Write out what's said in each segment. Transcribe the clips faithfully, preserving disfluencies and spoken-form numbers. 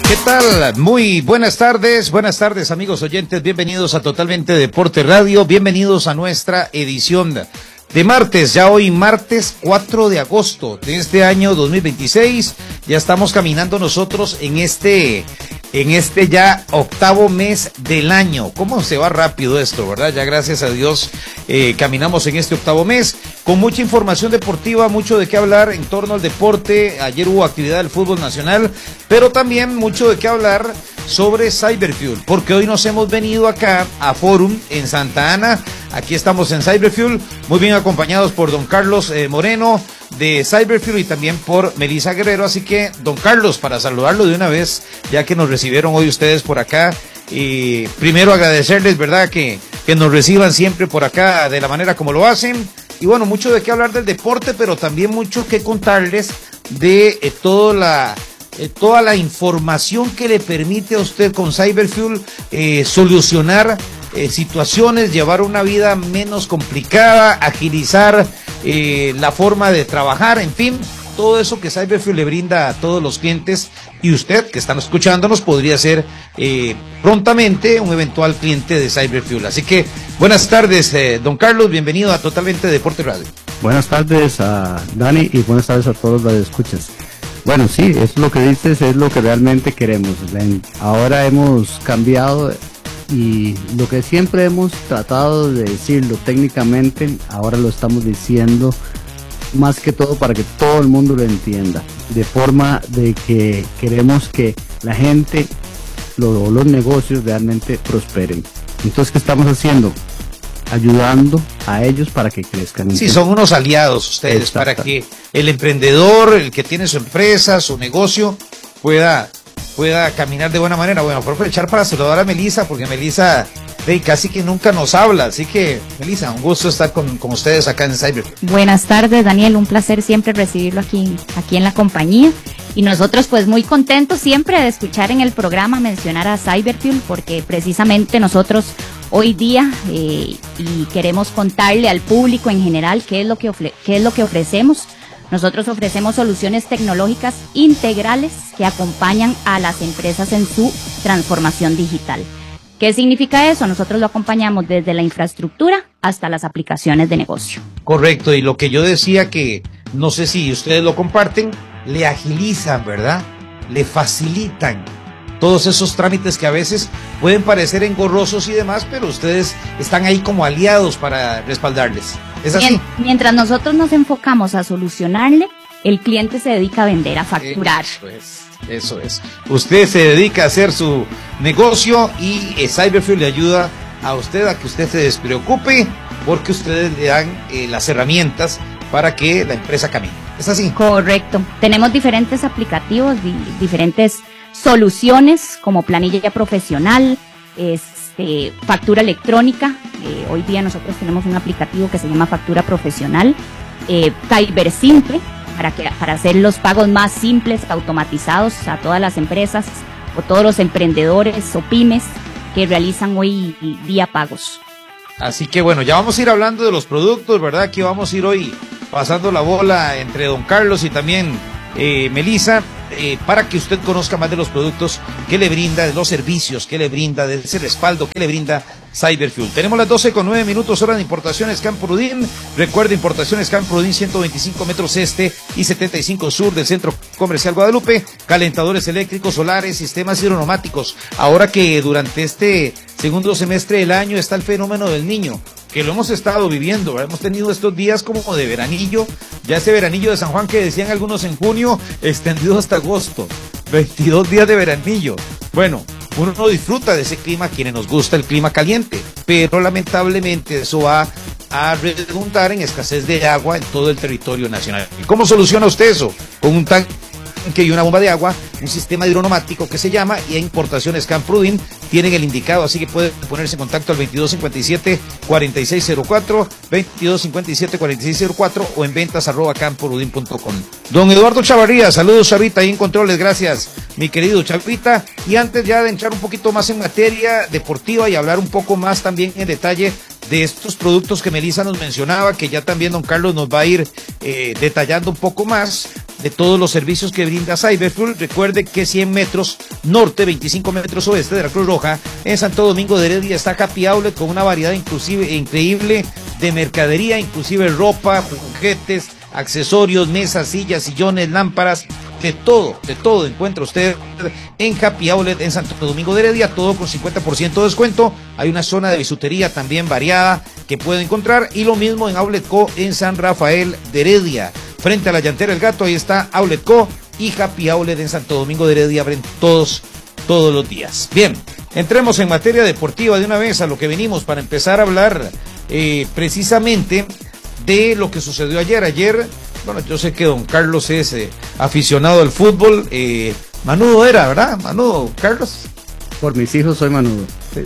¿Qué tal? Muy buenas tardes, buenas tardes amigos oyentes, bienvenidos a Totalmente Deporte Radio, bienvenidos a nuestra edición de martes, ya hoy martes cuatro de agosto de este año dos mil veintiséis, ya estamos caminando nosotros en este, en este ya octavo mes del año. ¿Cómo se va rápido esto, verdad? Ya gracias a Dios eh, caminamos en este octavo mes, con mucha información deportiva, mucho de qué hablar en torno al deporte. Ayer hubo actividad del fútbol nacional, pero también mucho de qué hablar sobre Cyberfuel, porque hoy nos hemos venido acá a Forum en Santa Ana. Aquí estamos en Cyberfuel, muy bien acompañados por don Carlos eh, Moreno de Cyberfuel y también por Melissa Guerrero. Así que, don Carlos, para saludarlo de una vez, ya que nos recibieron hoy ustedes por acá, y primero agradecerles, ¿verdad?, que, que nos reciban siempre por acá de la manera como lo hacen. Y bueno, mucho de qué hablar del deporte, pero también mucho que contarles de eh, toda la... Eh, toda la información que le permite a usted con Cyberfuel eh, solucionar eh, situaciones, llevar una vida menos complicada, agilizar eh, la forma de trabajar, en fin, todo eso que Cyberfuel le brinda a todos los clientes, y usted que están escuchándonos podría ser eh, prontamente un eventual cliente de Cyberfuel. Así que buenas tardes, eh, don Carlos, bienvenido a Totalmente Deporte Radio. Buenas tardes a Dani y buenas tardes a todos los que escuchas. Bueno, sí, es lo que dices, es lo que realmente queremos. Ahora hemos cambiado y lo que siempre hemos tratado de decirlo técnicamente, ahora lo estamos diciendo más que todo para que todo el mundo lo entienda, de forma de que queremos que la gente, lo, los negocios realmente prosperen. Entonces, ¿qué estamos haciendo? Ayudando a ellos para que crezcan. Sí, son unos aliados ustedes. Exacto. Para que el emprendedor, el que tiene su empresa, su negocio, pueda, pueda caminar de buena manera. Bueno, por aprovechar para saludar a Melissa, porque Melissa hey, casi que nunca nos habla. Así que, Melissa, un gusto estar con, con ustedes acá en Cyberfuel. Buenas tardes, Daniel, un placer siempre recibirlo aquí, aquí en la compañía. Y nosotros pues muy contentos siempre de escuchar en el programa mencionar a Cyberfuel, porque precisamente nosotros hoy día eh, y queremos contarle al público en general qué es lo que ofre- qué es lo que ofrecemos. Nosotros ofrecemos soluciones tecnológicas integrales que acompañan a las empresas en su transformación digital. ¿Qué significa eso? Nosotros lo acompañamos desde la infraestructura hasta las aplicaciones de negocio. Correcto, y lo que yo decía que, no sé si ustedes lo comparten, le agilizan, ¿verdad? Le facilitan todos esos trámites que a veces pueden parecer engorrosos y demás, pero ustedes están ahí como aliados para respaldarles. ¿Es así? Mientras nosotros nos enfocamos a solucionarle, el cliente se dedica a vender, a facturar. Eso es, eso es. Usted se dedica a hacer su negocio y eh, Cyberfuel le ayuda a usted a que usted se despreocupe, porque ustedes le dan eh, las herramientas para que la empresa camine. ¿Es así? Correcto. Tenemos diferentes aplicativos, di- diferentes soluciones como planilla profesional, este, factura electrónica. Eh, hoy día nosotros tenemos un aplicativo que se llama Factura Profesional, eh, Cyber Simple, para que para hacer los pagos más simples, automatizados a todas las empresas o todos los emprendedores o pymes que realizan hoy día pagos. Así que bueno, ya vamos a ir hablando de los productos, ¿verdad? Aquí vamos a ir hoy pasando la bola entre don Carlos y también eh, Melissa, eh, para que usted conozca más de los productos que le brinda, de los servicios que le brinda, de ese respaldo que le brinda Cyberfuel. Tenemos las doce con nueve minutos, hora de Importaciones Camprodin. Recuerda, Importaciones Camprodin, ciento veinticinco metros este y setenta y cinco sur del Centro Comercial Guadalupe. Calentadores eléctricos, solares, sistemas hidroneumáticos. Ahora que durante este segundo semestre del año está el fenómeno del Niño, que lo hemos estado viviendo, ¿verdad? Hemos tenido estos días como de veranillo, ya ese veranillo de San Juan que decían algunos en junio, extendido hasta agosto, veintidós días de veranillo. Bueno, uno no disfruta de ese clima a quienes nos gusta el clima caliente, pero lamentablemente eso va a redundar en escasez de agua en todo el territorio nacional. ¿Y cómo soluciona usted eso? Con un tanque y una bomba de agua, un sistema hidroneumático que se llama, y a Importaciones Camprodin tienen el indicado, así que puede ponerse en contacto al veintidós cincuenta y siete cuarenta y seis cero cuatro, veintidós cincuenta y siete cuarenta y seis cero cuatro o en ventas arroba camprodin punto com. Don Eduardo Chavarría, saludos Chavita, ahí en controles, gracias mi querido Chavita. Y antes ya de entrar un poquito más en materia deportiva y hablar un poco más también en detalle de estos productos que Melissa nos mencionaba, que ya también don Carlos nos va a ir eh, detallando un poco más, de todos los servicios que brinda Cyberfuel. Recuerde que cien metros norte, veinticinco metros oeste de la Cruz Roja, en Santo Domingo de Heredia está Happy Outlet con una variedad inclusive increíble de mercadería, inclusive ropa, juguetes, accesorios, mesas, sillas, sillones, lámparas, de todo, de todo encuentra usted en Happy Outlet en Santo Domingo de Heredia, todo con cincuenta por ciento de descuento. Hay una zona de bisutería también variada que puede encontrar, y lo mismo en Outlet Co en San Rafael de Heredia. Frente a la Llantera El Gato, ahí está Outlet Co, y Happy Outlet en Santo Domingo de Heredia abren todos, todos los días. Bien, entremos en materia deportiva de una vez a lo que venimos para empezar a hablar eh, precisamente de lo que sucedió ayer. Ayer, bueno, yo sé que don Carlos es eh, aficionado al fútbol, eh, manudo era, ¿verdad? Manudo, Carlos. Por mis hijos soy manudo.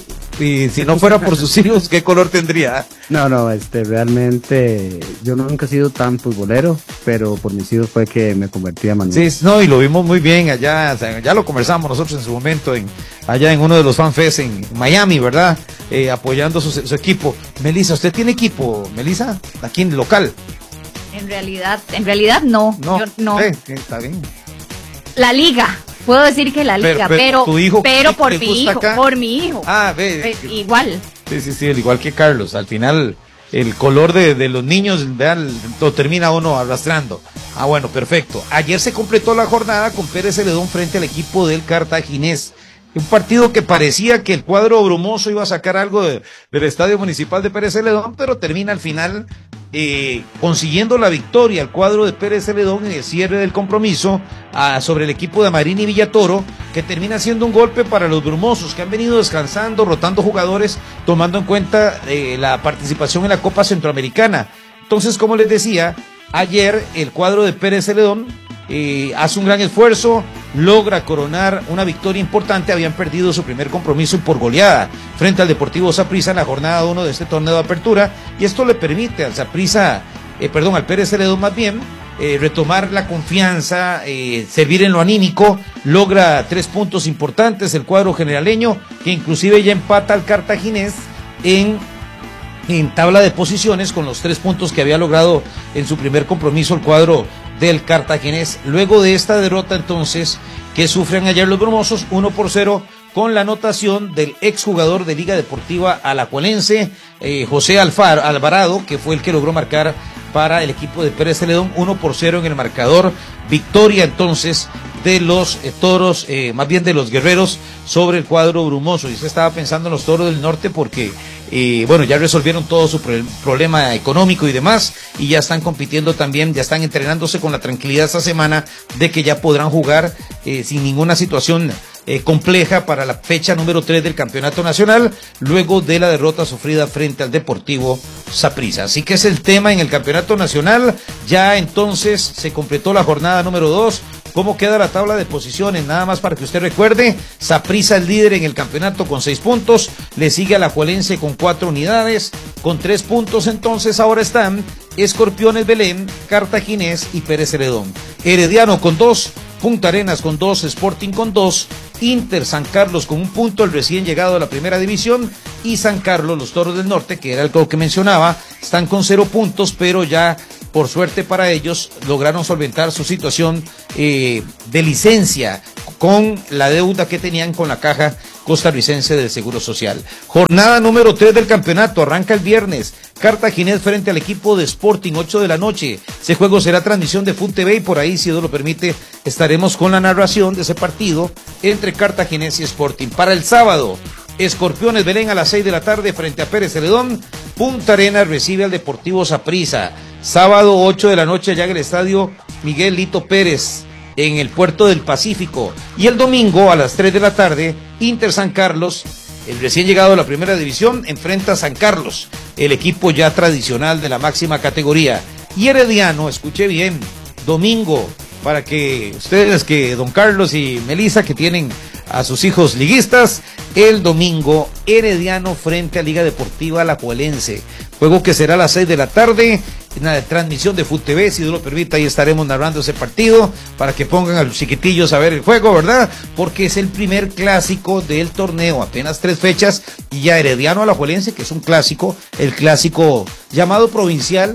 Y si no fuera por sus hijos, ¿qué color tendría? No, no, este, realmente yo nunca he sido tan futbolero, pero por mis hijos fue que me convertí a manudo. Sí, no, y lo vimos muy bien allá, o sea, ya lo conversamos nosotros en su momento, en allá en uno de los FanFest en Miami, ¿verdad? Eh, apoyando su, su equipo. Melissa, ¿usted tiene equipo, Melissa? Aquí en el local. En realidad, en realidad no. No, yo, no. Eh, está bien. La liga. Puedo decir que la liga, pero, pero, pero, ¿tu hijo pero por te mi gusta hijo, acá? por mi hijo. Ah, ve. Eh, igual. Sí, sí, sí, al igual que Carlos. Al final, el color de, de los niños, vean, lo termina uno arrastrando. Ah, bueno, perfecto. Ayer se completó la jornada con Pérez Celedón frente al equipo del Cartaginés. Un partido que parecía que el cuadro brumoso iba a sacar algo de, del Estadio Municipal de Pérez Celedón, pero termina al final eh, consiguiendo la victoria el cuadro de Pérez Celedón en el cierre del compromiso a, sobre el equipo de Marini Villatoro, que termina siendo un golpe para los brumosos, que han venido descansando, rotando jugadores, tomando en cuenta eh, la participación en la Copa Centroamericana. Entonces, como les decía, ayer el cuadro de Pérez Celedón Eh, hace un gran esfuerzo, logra coronar una victoria importante. Habían perdido su primer compromiso por goleada frente al Deportivo Saprissa en la jornada uno de este torneo de apertura, y esto le permite al Saprissa, eh, perdón, al Pérez Celedón más bien, eh, retomar la confianza, eh, servir en lo anímico. Logra tres puntos importantes el cuadro generaleño, que inclusive ya empata al Cartaginés en en tabla de posiciones con los tres puntos que había logrado en su primer compromiso el cuadro del Cartaginés. Luego de esta derrota entonces que sufren ayer los brumosos, uno por cero, con la anotación del exjugador de Liga Deportiva Alajuelense, eh, José Alfar, Alvarado, que fue el que logró marcar para el equipo de Pérez Celedón, uno por cero en el marcador. Victoria entonces de los eh, toros, eh, más bien de los guerreros, sobre el cuadro brumoso. Y se estaba pensando en los toros del norte porque Eh, bueno, ya resolvieron todo su pro- problema económico y demás, y ya están compitiendo también, ya están entrenándose con la tranquilidad esta semana de que ya podrán jugar eh, sin ninguna situación eh, compleja para la fecha número tres del Campeonato Nacional, luego de la derrota sufrida frente al Deportivo Saprissa. Así que es el tema en el Campeonato Nacional. Ya entonces se completó la jornada número dos. ¿Cómo queda la tabla de posiciones? Nada más para que usted recuerde, Saprissa es líder en el campeonato con seis puntos, le sigue Alajuelense con cuatro unidades, con tres puntos. Entonces ahora están Escorpiones Belén, Cartaginés y Pérez Celedón. Herediano con dos, Punta Arenas con dos, Sporting con dos, Inter San Carlos con un punto, el recién llegado a la primera división, y San Carlos, los Toros del Norte, que era el que mencionaba, están con cero puntos, pero ya por suerte para ellos lograron solventar su situación eh, de licencia con la deuda que tenían con la Caja Costarricense del Seguro Social. Jornada número tres del campeonato, arranca el viernes. Cartaginés frente al equipo de Sporting, ocho de la noche. Ese juego será transmisión de Fut T V y por ahí, si Dios lo permite, estaremos con la narración de ese partido entre Cartaginés y Sporting. Para el sábado, Escorpiones Belén a las seis de la tarde frente a Pérez Celedón. Punta Arenas recibe al Deportivo Saprissa. Sábado ocho de la noche allá en el estadio Miguel Lito Pérez en el Puerto del Pacífico. Y el domingo a las tres de la tarde, Inter San Carlos, el recién llegado a la primera división, enfrenta a San Carlos, el equipo ya tradicional de la máxima categoría. Y Herediano, escuché bien, domingo, para que ustedes, que don Carlos y Melissa, que tienen a sus hijos liguistas, el domingo Herediano frente a Liga Deportiva Alajuelense, juego que será a las seis de la tarde, en la transmisión de Fut T V, si Dios lo permite, ahí estaremos narrando ese partido, para que pongan a los chiquitillos a ver el juego, ¿verdad? Porque es el primer clásico del torneo, apenas tres fechas, y ya Herediano Alajuelense, que es un clásico, el clásico llamado provincial,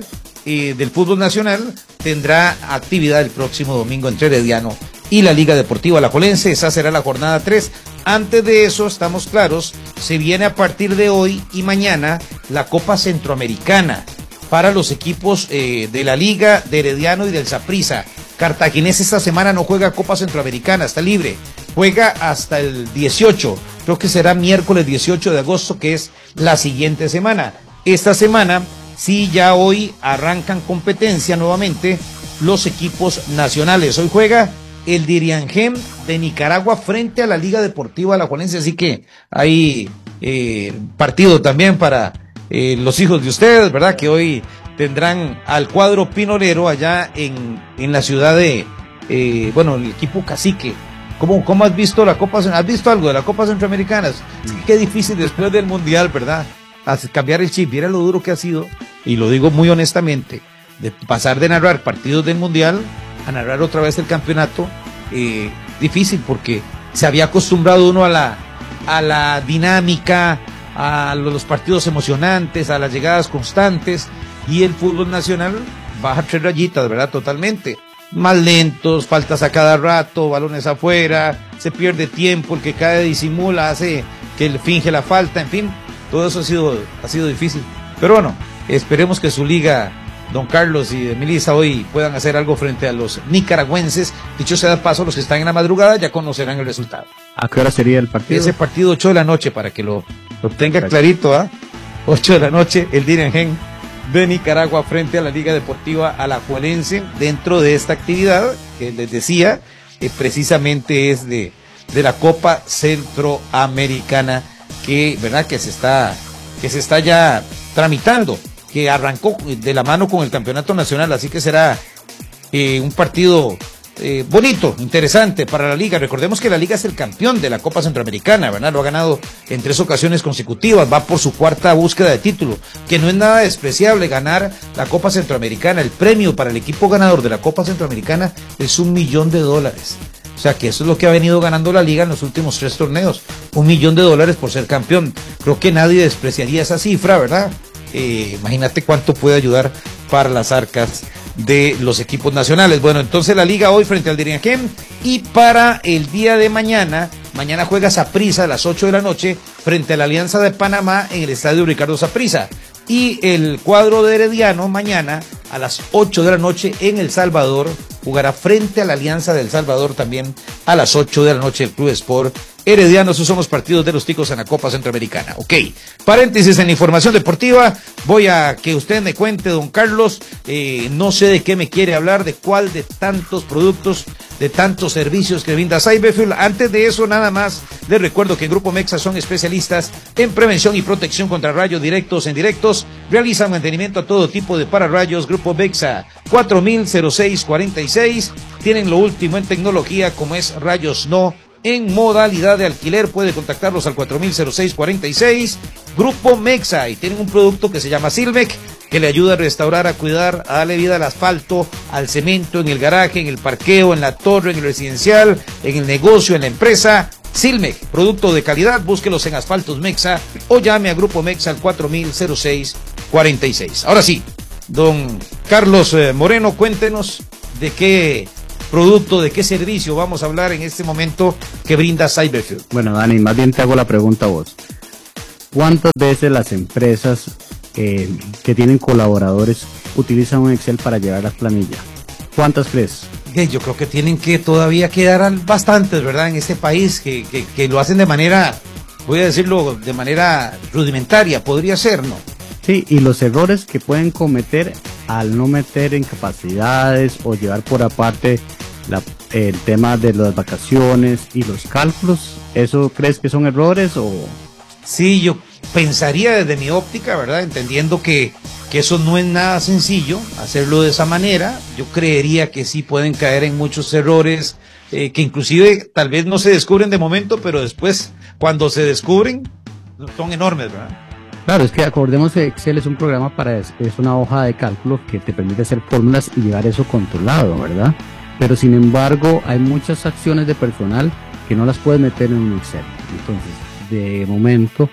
eh, del fútbol nacional tendrá actividad el próximo domingo entre Herediano y la Liga Deportiva Alajuelense. Esa será la jornada tres. Antes de eso, estamos claros, se viene a partir de hoy y mañana la Copa Centroamericana para los equipos eh, de la Liga, de Herediano y del Saprissa. Cartaginés esta semana no juega Copa Centroamericana, está libre. Juega hasta el dieciocho, creo que será miércoles dieciocho de agosto, que es la siguiente semana. Esta semana, sí, ya hoy arrancan competencia nuevamente los equipos nacionales. Hoy juega el Diriangén de Nicaragua frente a la Liga Deportiva Alajuelense, así que hay eh, partido también para eh, los hijos de ustedes, ¿verdad? Que hoy tendrán al cuadro pinolero allá en, en la ciudad de, eh, bueno, el equipo Cacique. ¿Cómo, ¿Cómo has visto la Copa? ¿Has visto algo de la Copa Centroamericana? Mm. Qué difícil después del Mundial, ¿verdad? Hacer cambiar el chip. Mira lo duro que ha sido, y lo digo muy honestamente, de pasar de narrar partidos del Mundial a narrar otra vez el campeonato. Eh, difícil, porque se había acostumbrado uno a la, a la dinámica, a los partidos emocionantes, a las llegadas constantes, y el fútbol nacional baja tres rayitas, ¿verdad? Totalmente. Más lentos, faltas a cada rato, balones afuera, se pierde tiempo, el que cae disimula, hace que él finge la falta, en fin, todo eso ha sido, ha sido difícil. Pero bueno, esperemos que su liga, don Carlos y Melissa, hoy puedan hacer algo frente a los nicaragüenses. Dicho sea de paso, los que están en la madrugada ya conocerán el resultado. ¿A qué hora sería el partido? Ese partido ocho de la noche, para que lo, lo tenga clarito, ¿ah? ¿eh? ocho de la noche, el Diriangén de Nicaragua frente a la Liga Deportiva Alajuelense, dentro de esta actividad que les decía, eh, precisamente es de, de la Copa Centroamericana, que, ¿verdad? que se está, que se está ya tramitando, que arrancó de la mano con el campeonato nacional, así que será eh, un partido eh, bonito, interesante para la liga. Recordemos que la liga es el campeón de la Copa Centroamericana, ¿verdad? Lo ha ganado en tres ocasiones consecutivas, va por su cuarta búsqueda de título, que no es nada despreciable ganar la Copa Centroamericana. El premio para el equipo ganador de la Copa Centroamericana es un millón de dólares. O sea que eso es lo que ha venido ganando la liga en los últimos tres torneos, un millón de dólares por ser campeón. Creo que nadie despreciaría esa cifra, ¿verdad? Eh, imagínate cuánto puede ayudar para las arcas de los equipos nacionales. Bueno, entonces la liga hoy frente al Diriangén, y para el día de mañana, mañana juega Saprissa a las ocho de la noche frente a la Alianza de Panamá en el estadio Ricardo Saprissa, y el cuadro de Herediano mañana a las ocho de la noche en El Salvador jugará frente a la Alianza del Salvador también a las ocho de la noche el Club Sport Herediano. Esos son los partidos de los ticos en la Copa Centroamericana. Ok, paréntesis en la información deportiva. Voy a que usted me cuente, don Carlos, eh, no sé de qué me quiere hablar, de cuál de tantos productos, de tantos servicios que brinda Cyberfuel. Antes de eso, nada más, les recuerdo que en Grupo Mexa son especialistas en prevención y protección contra rayos directos e indirectos. Realizan mantenimiento a todo tipo de pararrayos. Grupo Mexa, cuatro mil seis cuarenta y seis. Tienen lo último en tecnología, como es rayos no en modalidad de alquiler. Puede contactarlos al cuatro mil seis cuarenta y seis. Grupo Mexa, y tienen un producto que se llama Silmec, que le ayuda a restaurar, a cuidar, a darle vida al asfalto, al cemento, en el garaje, en el parqueo, en la torre, en el residencial, en el negocio, en la empresa. Silmec, producto de calidad. Búsquelos en Asfaltos Mexa o llame a Grupo Mexa al cuatro mil seis cuarenta y seis. Ahora sí, don Carlos eh, Moreno, cuéntenos de qué producto, de qué servicio vamos a hablar en este momento que brinda Cyberfuel. Bueno, Dani, más bien te hago la pregunta a vos. ¿Cuántas veces las empresas eh, que tienen colaboradores utilizan un Excel para llevar las planillas? ¿Cuántas crees? Yo creo que tienen que todavía quedar bastantes, ¿verdad? En este país que, que, que lo hacen de manera, voy a decirlo, de manera rudimentaria, podría ser, ¿no? Sí, y los errores que pueden cometer al no meter en capacidades o llevar por aparte la, el tema de las vacaciones y los cálculos, ¿eso crees que son errores o...? Sí, yo pensaría desde mi óptica, ¿verdad? Entendiendo que, que eso no es nada sencillo, hacerlo de esa manera. Yo creería que sí pueden caer en muchos errores, eh, que inclusive tal vez no se descubren de momento, pero después, cuando se descubren, son enormes, ¿verdad? Claro, es que acordemos que Excel es un programa para, es una hoja de cálculo que te permite hacer fórmulas y llevar eso controlado, ¿verdad? Pero sin embargo, hay muchas acciones de personal que no las puedes meter en un Excel. Entonces, de momento,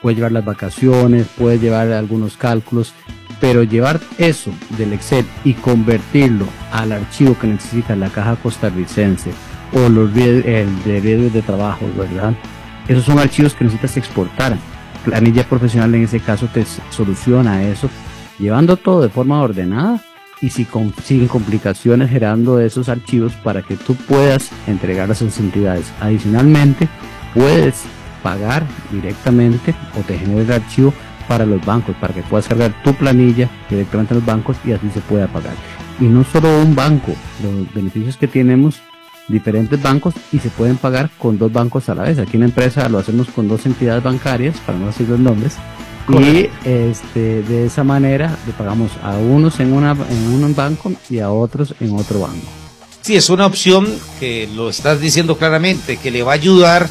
puede llevar las vacaciones, puede llevar algunos cálculos, pero llevar eso del Excel y convertirlo al archivo que necesita la caja costarricense o los el de riesgos de trabajo, ¿verdad? Esos son archivos que necesitas exportar. Planilla Profesional en ese caso te soluciona eso, llevando todo de forma ordenada y sin, sin complicaciones, generando esos archivos para que tú puedas entregarlos a sus entidades. Adicionalmente, puedes pagar directamente o te genera el archivo para los bancos, para que puedas cargar tu planilla directamente a los bancos y así se pueda pagar. Y no solo un banco, los beneficios que tenemos, diferentes bancos, y se pueden pagar con dos bancos a la vez. Aquí en la empresa lo hacemos con dos entidades bancarias, para no decir los nombres, y este, de esa manera le pagamos a unos en, una, en un banco y a otros en otro banco. Sí, es una opción que lo estás diciendo claramente, que le va a ayudar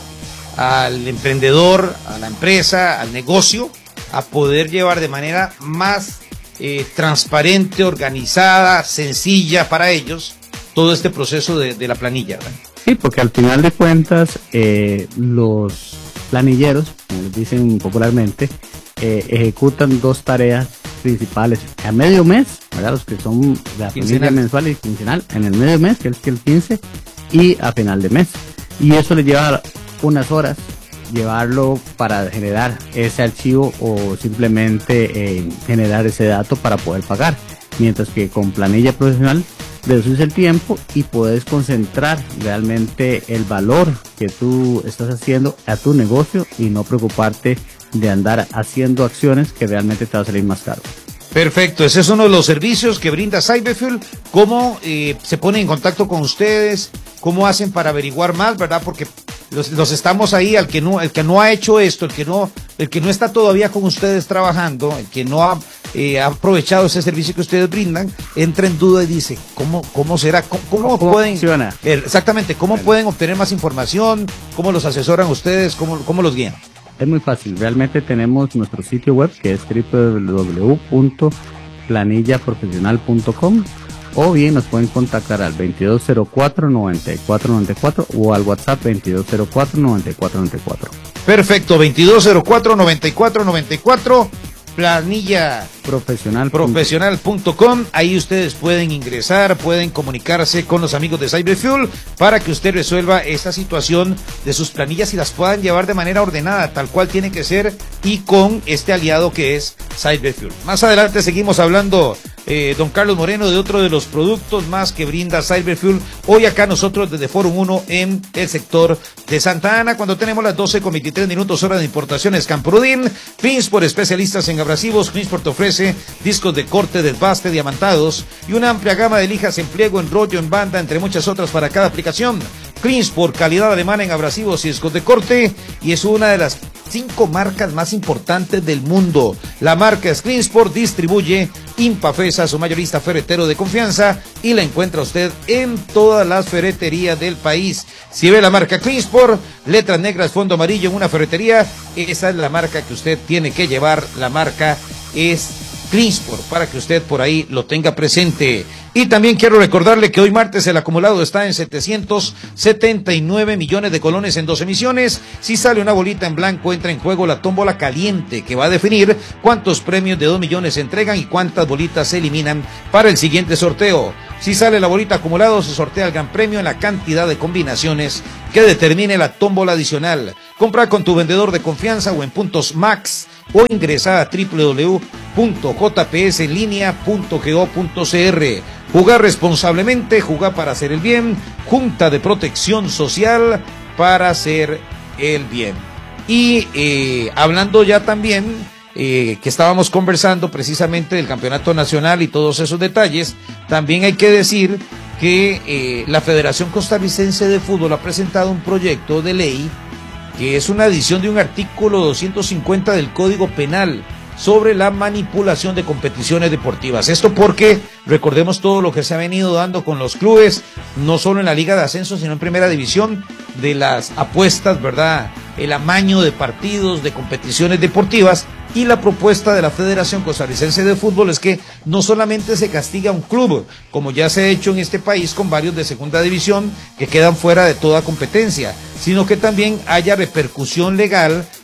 al emprendedor, a la empresa, al negocio, a poder llevar de manera más eh, transparente, organizada, sencilla para ellos todo este proceso de, de la planilla, ¿verdad? Sí, porque al final de cuentas eh, los planilleros, como les dicen popularmente, eh, ejecutan dos tareas principales a medio mes, ¿verdad? Los que son la planilla mensual y quincenal, en el medio mes, que es el quince, y a final de mes. Y eso le lleva unas horas llevarlo para generar ese archivo o simplemente eh, generar ese dato para poder pagar. Mientras que con Planilla Profesional reduces el tiempo y puedes concentrar realmente el valor que tú estás haciendo a tu negocio y no preocuparte de andar haciendo acciones que realmente te va a salir más caro. Perfecto, ese es uno de los servicios que brinda Cyberfuel. ¿Cómo eh, se ponen en contacto con ustedes? ¿Cómo hacen para averiguar más, verdad? Porque los, los estamos ahí, al que no, el que no ha hecho esto, el que no, el que no está todavía con ustedes trabajando, el que no ha, eh, ha aprovechado ese servicio que ustedes brindan, entra en duda y dice, ¿cómo, cómo será? ¿Cómo, cómo, ¿Cómo pueden? Funciona? Eh, exactamente, ¿cómo bueno. pueden obtener más información? ¿Cómo los asesoran ustedes? ¿Cómo, cómo los guían? Es muy fácil, realmente tenemos nuestro sitio web que es doble u doble u doble u punto planilla profesional punto com, o bien nos pueden contactar al veintidós cero cuatro, noventa y cuatro noventa y cuatro o al WhatsApp veintidós cero cuatro, noventa y cuatro noventa y cuatro. Perfecto, veintidós cero cuatro, noventa y cuatro noventa y cuatro, planilla profesional profesional punto com. Ahí ustedes pueden ingresar, pueden comunicarse con los amigos de Cyberfuel para que usted resuelva esta situación de sus planillas y las puedan llevar de manera ordenada, tal cual tiene que ser, y con este aliado que es Cyberfuel. Más adelante seguimos hablando, eh, don Carlos Moreno, de otro de los productos más que brinda Cyberfuel. Hoy acá nosotros desde Forum uno en el sector de Santa Ana, cuando tenemos las doce con veintitrés minutos, hora de importaciones Camprodin. Cleansport, especialistas en abrasivos. Cleansport ofrece discos de corte, desbaste, diamantados y una amplia gama de lijas en pliego, en rollo, en banda, entre muchas otras para cada aplicación. Cleansport, calidad alemana en abrasivos y discos de corte, y es una de las cinco marcas más importantes del mundo. La marca es Cleansport, distribuye Impafesa, su mayorista ferretero de confianza, y la encuentra usted en todas las ferreterías del país. Si ve la marca Cleansport, letras negras, fondo amarillo en una ferretería, esa es la marca que usted tiene que llevar. La marca es Cleansport, para que usted por ahí lo tenga presente. Y también quiero recordarle que hoy martes el acumulado está en setecientos setenta y nueve millones de colones en dos emisiones. Si sale una bolita en blanco, entra en juego la tómbola caliente, que va a definir cuántos premios de dos millones se entregan y cuántas bolitas se eliminan para el siguiente sorteo. Si sale la bolita acumulado, se sortea el gran premio en la cantidad de combinaciones que determine la tómbola adicional. Compra con tu vendedor de confianza o en Puntos Max, o ingresa a doble u doble u doble u punto j p s en línea punto go punto c r. Jugar responsablemente, jugar para hacer el bien. Junta de Protección Social para hacer el bien. Y eh, hablando ya también, eh, que estábamos conversando precisamente del campeonato nacional y todos esos detalles, también hay que decir que eh, la Federación Costarricense de Fútbol ha presentado un proyecto de ley que es una adición de un artículo doscientos cincuenta del Código Penal sobre la manipulación de competiciones deportivas. Esto porque recordemos todo lo que se ha venido dando con los clubes, no solo en la Liga de Ascenso, sino en Primera División, de las apuestas, ¿verdad? El amaño de partidos, de competiciones deportivas. Y la propuesta de la Federación Costarricense de Fútbol es que no solamente se castiga a un club, como ya se ha hecho en este país con varios de segunda división que quedan fuera de toda competencia, sino que también haya repercusión legal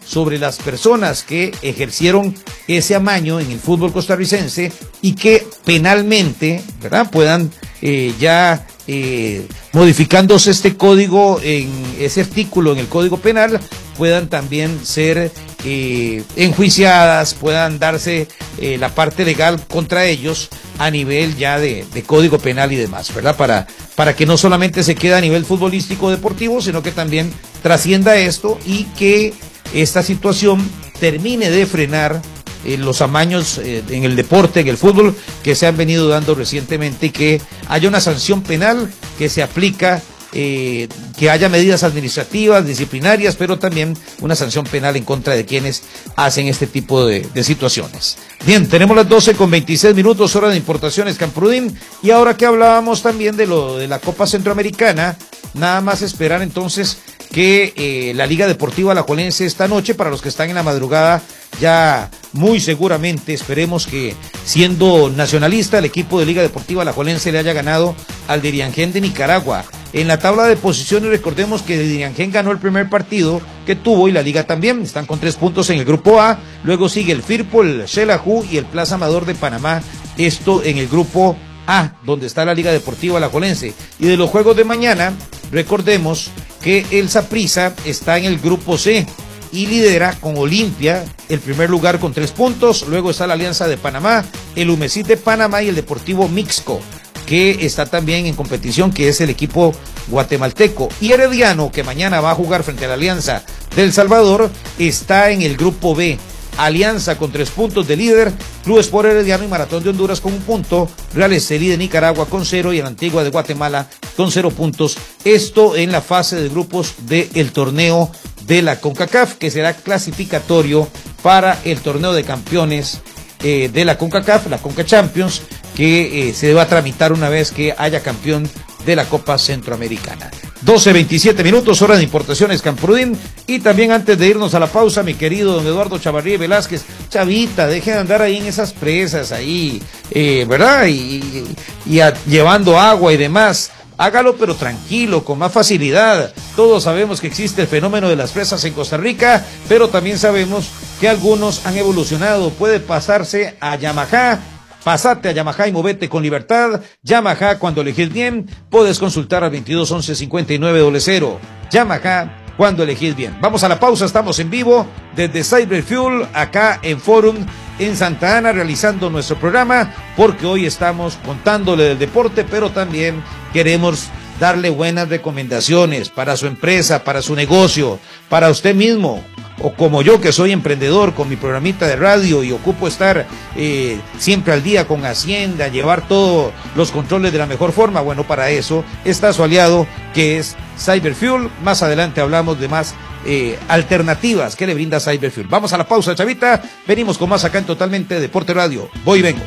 sobre las personas que ejercieron ese amaño en el fútbol costarricense y que penalmente, ¿verdad?, puedan eh, ya eh, modificándose este código, en ese artículo en el Código Penal, puedan también ser eh, enjuiciadas, puedan darse eh, la parte legal contra ellos a nivel ya de, de Código Penal y demás, ¿verdad? Para, para que no solamente se quede a nivel futbolístico deportivo, sino que también trascienda esto y que esta situación termine de frenar eh, los amaños eh, en el deporte, en el fútbol, que se han venido dando recientemente, y que haya una sanción penal que se aplica, eh, que haya medidas administrativas, disciplinarias, pero también una sanción penal en contra de quienes hacen este tipo de, de situaciones. Bien, tenemos las doce con veintiséis minutos, hora de Importaciones Camprodín, y ahora que hablábamos también de lo de la Copa Centroamericana, nada más esperar entonces que eh, la Liga Deportiva Alajuelense esta noche, para los que están en la madrugada, ya muy seguramente esperemos que, siendo nacionalista, el equipo de Liga Deportiva Alajuelense le haya ganado al Diriangén de Nicaragua. En la tabla de posiciones, recordemos que Diriangén ganó el primer partido que tuvo y la Liga también, están con tres puntos en el grupo A, luego sigue el Firpo, el Xelajú y el Plaza Amador de Panamá, esto en el grupo A, donde está la Liga Deportiva Alajuelense. Y de los juegos de mañana, recordemos que el Saprissa está en el grupo C y lidera con Olimpia el primer lugar con tres puntos, luego está la Alianza de Panamá, el Humesit de Panamá y el Deportivo Mixco, que está también en competición, que es el equipo guatemalteco. Y Herediano, que mañana va a jugar frente a la Alianza del Salvador, está en el grupo B. Alianza con tres puntos de líder, Club Sport Herediano y Maratón de Honduras con un punto, Real Estelí de Nicaragua con cero y el Antigua de Guatemala con cero puntos. Esto en la fase de grupos del torneo de la CONCACAF, que será clasificatorio para el torneo de campeones eh, de la CONCACAF, la CONCA Champions, que eh, se va a tramitar una vez que haya campeón de la Copa Centroamericana. doce veintisiete minutos, hora de Importaciones Camprodín. Y también, antes de irnos a la pausa, mi querido don Eduardo Chavarría Velázquez, Chavita, deje de andar ahí en esas presas ahí, eh, ¿verdad? Y, y, y a, llevando agua y demás. Hágalo, pero tranquilo, con más facilidad. Todos sabemos que existe el fenómeno de las presas en Costa Rica, pero también sabemos que algunos han evolucionado. Puede pasarse a Yamaha. Pasate a Yamaha y movete con libertad. Yamaha, cuando elegís bien, puedes consultar al veintidós once cincuenta y nueve cero cero. Yamaha, cuando elegís bien. Vamos a la pausa, estamos en vivo desde Cyberfuel, acá en Forum, en Santa Ana, realizando nuestro programa, porque hoy estamos contándole del deporte, pero también queremos darle buenas recomendaciones para su empresa, para su negocio, para usted mismo, o como yo, que soy emprendedor con mi programita de radio y ocupo estar eh, siempre al día con Hacienda, llevar todos los controles de la mejor forma. Bueno, para eso está su aliado, que es Cyberfuel. Más adelante hablamos de más eh, alternativas que le brinda Cyberfuel. Vamos a la pausa, Chavita. Venimos con más acá en Totalmente Deporte Radio. Voy y vengo.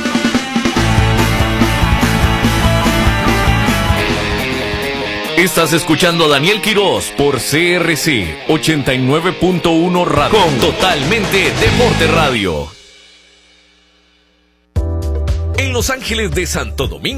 Estás escuchando a Daniel Quirós por C R C ochenta y nueve punto uno Radio, con Totalmente Deporte Radio. En Los Ángeles de Santo Domingo.